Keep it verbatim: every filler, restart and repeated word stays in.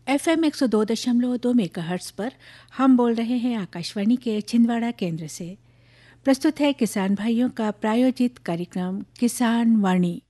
F M एक सौ दो दशमलव दो मेगाहर्ट्ज़ पर हम बोल रहे हैं आकाशवाणी के छिंदवाड़ा केंद्र से। प्रस्तुत है किसान भाइयों का प्रायोजित कार्यक्रम किसान वाणी।